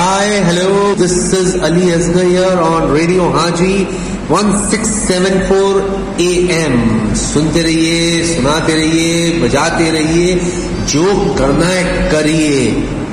Hi, hello, this is Ali Asghar here on Radio Haji 1674 AM. सुनते रहिए, सुनाते रहिए, बजाते रहिए, जो करना है करिए.